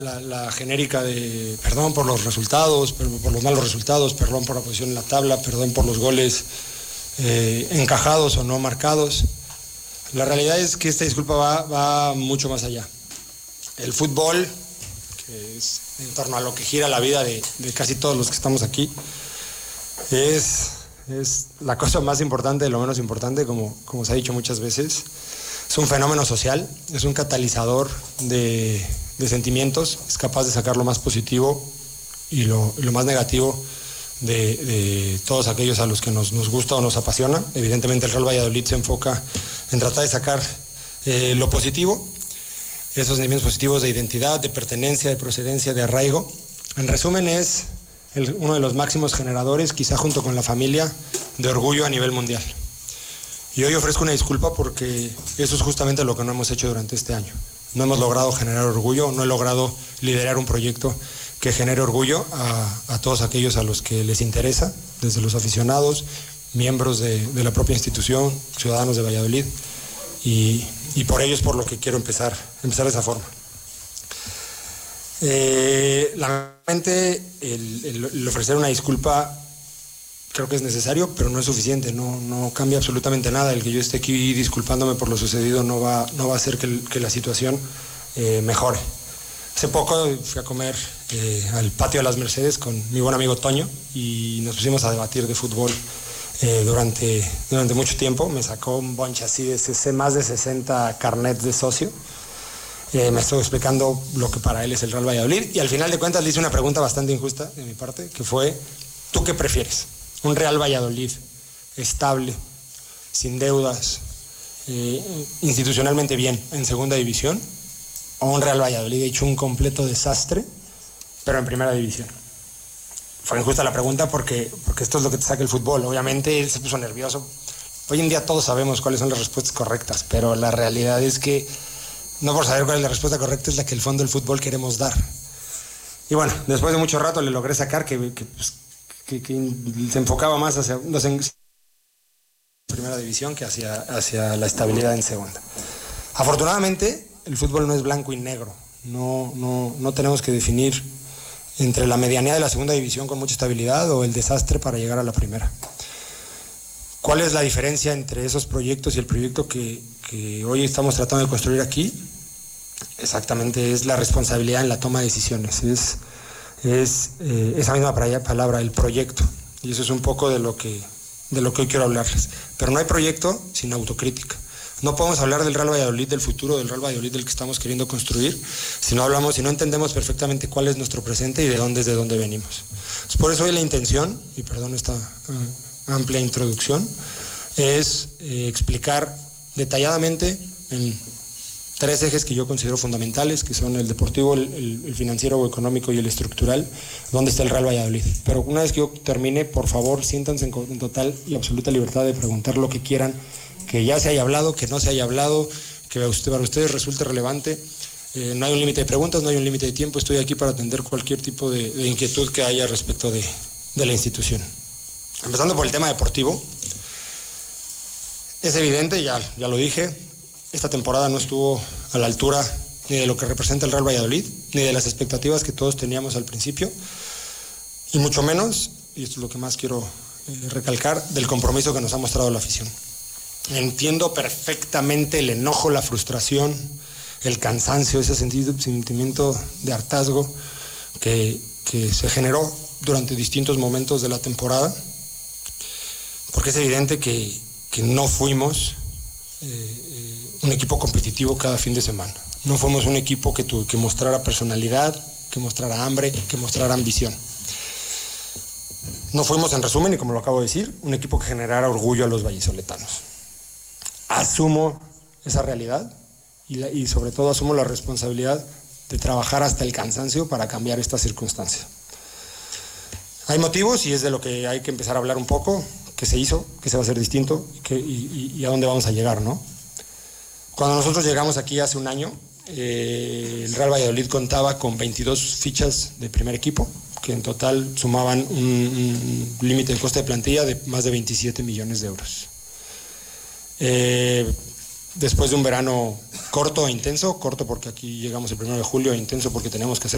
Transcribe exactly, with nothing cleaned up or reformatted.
La, la genérica de perdón por los resultados, por, por los malos resultados, perdón por la posición en la tabla, perdón por los goles eh, encajados o no marcados. La realidad es que esta disculpa va, va mucho más allá. El fútbol, que es en torno a lo que gira la vida de, de casi todos los que estamos aquí, es, es la cosa más importante de lo menos importante, como, como se ha dicho muchas veces. Es un fenómeno social, es un catalizador de, de sentimientos, es capaz de sacar lo más positivo y lo, lo más negativo de, de todos aquellos a los que nos, nos gusta o nos apasiona. Evidentemente el Real Valladolid se enfoca en tratar de sacar eh, lo positivo, esos sentimientos positivos de identidad, de pertenencia, de procedencia, de arraigo. En resumen, es el, uno de los máximos generadores, quizá junto con la familia, de orgullo a nivel mundial. Y hoy ofrezco una disculpa porque eso es justamente lo que no hemos hecho durante este año. No hemos logrado generar orgullo, no he logrado liderar un proyecto que genere orgullo a, a todos aquellos a los que les interesa, desde los aficionados, miembros de, de la propia institución, ciudadanos de Valladolid, y, y por ello es por lo que quiero empezar, empezar de esa forma. Eh, realmente el, el, el ofrecer una disculpa creo que es necesario, pero no es suficiente, no, no cambia absolutamente nada. El que yo esté aquí disculpándome por lo sucedido no va, no va a hacer que, el, que la situación eh, mejore. Hace poco fui a comer eh, al patio de las Mercedes con mi buen amigo Toño y nos pusimos a debatir de fútbol eh, durante, durante mucho tiempo. Me sacó un bonche así de más de sesenta carnets de socio. Eh, me estuvo explicando lo que para él es el Real Valladolid y al final de cuentas le hice una pregunta bastante injusta de mi parte, que fue: ¿tú qué prefieres? ¿Un Real Valladolid estable, sin deudas, eh, institucionalmente bien en segunda división, o un Real Valladolid hecho un completo desastre, pero en primera división? Fue injusta la pregunta porque, porque esto es lo que te saca el fútbol. Obviamente él se puso nervioso. Hoy en día todos sabemos cuáles son las respuestas correctas, pero la realidad es que no por saber cuál es la respuesta correcta es la que el fondo del fútbol queremos dar. Y bueno, después de mucho rato le logré sacar que, que, pues, que, que se enfocaba más hacia no sé, primera división que hacia, hacia la estabilidad en segunda. Afortunadamente el fútbol no es blanco y negro, no, no, no tenemos que definir entre la medianía de la segunda división con mucha estabilidad o el desastre para llegar a la primera. ¿Cuál es la diferencia entre esos proyectos y el proyecto que, que hoy estamos tratando de construir aquí? Exactamente, es la responsabilidad en la toma de decisiones, es, es eh, esa misma palabra, el proyecto, y eso es un poco de lo que, de lo que hoy quiero hablarles. Pero no hay proyecto sin autocrítica. No podemos hablar del Real Valladolid, del futuro del Real Valladolid del que estamos queriendo construir, si no hablamos, si no entendemos perfectamente cuál es nuestro presente y de dónde es de dónde venimos. Pues por eso hoy la intención, y perdón esta uh, amplia introducción, es eh, explicar detalladamente en tres ejes que yo considero fundamentales, que son el deportivo, el, el, el financiero o económico y el estructural, dónde está el Real Valladolid. Pero una vez que yo termine, por favor, siéntanse en, en total y absoluta libertad de preguntar lo que quieran, que ya se haya hablado, que no se haya hablado, que usted, para ustedes resulte relevante. Eh, no hay un límite de preguntas, no hay un límite de tiempo, estoy aquí para atender cualquier tipo de, de inquietud que haya respecto de, de la institución. Empezando por el tema deportivo, es evidente, ya, ya lo dije, esta temporada no estuvo a la altura ni de lo que representa el Real Valladolid, ni de las expectativas que todos teníamos al principio, y mucho menos, y esto es lo que más quiero eh, recalcar, del compromiso que nos ha mostrado la afición. Entiendo perfectamente el enojo, la frustración, el cansancio, ese sentido, sentimiento de hartazgo que, que se generó durante distintos momentos de la temporada, porque es evidente que, que no fuimos eh, eh, un equipo competitivo cada fin de semana. No fuimos un equipo que, tu, que mostrara personalidad, que mostrara hambre, que mostrara ambición. No fuimos, en resumen, y como lo acabo de decir, un equipo que generara orgullo a los vallisoletanos. Asumo esa realidad y, la, y sobre todo asumo la responsabilidad de trabajar hasta el cansancio para cambiar esta circunstancia. Hay motivos y es de lo que hay que empezar a hablar un poco, qué se hizo, qué se va a hacer distinto y, qué, y, y a dónde vamos a llegar, ¿no? Cuando nosotros llegamos aquí hace un año, eh, el Real Valladolid contaba con veintidós fichas de primer equipo, que en total sumaban un, un límite de coste de plantilla de más de veintisiete millones de euros. Eh, después de un verano corto e intenso, corto porque aquí llegamos el primero de julio e intenso porque tenemos que hacer